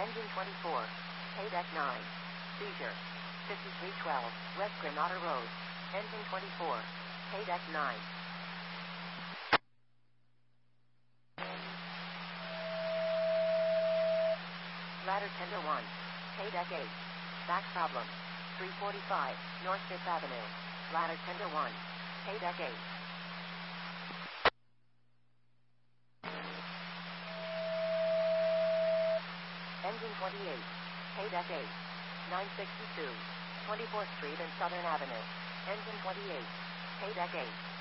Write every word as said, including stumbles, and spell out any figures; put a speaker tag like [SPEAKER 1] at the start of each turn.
[SPEAKER 1] Engine twenty-four. Paydeck nine. Seizure. fifty-three twelve, West Granada Road. Engine twenty-four. Paydeck nine. Ladder Tender one. Paydeck eight. Back problem. three forty-five, North fifth Avenue. Ladder Tender one. Paydeck eight. Engine twenty-eight. Paydeck eight. nine sixty-two, twenty-fourth Street and Southern Avenue. Engine twenty-eight. Paydeck eight.